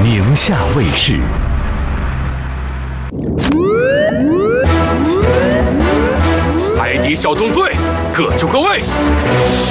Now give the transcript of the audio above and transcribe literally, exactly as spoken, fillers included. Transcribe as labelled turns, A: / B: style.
A: 宁夏卫视。
B: 海底小纵队，各就各位，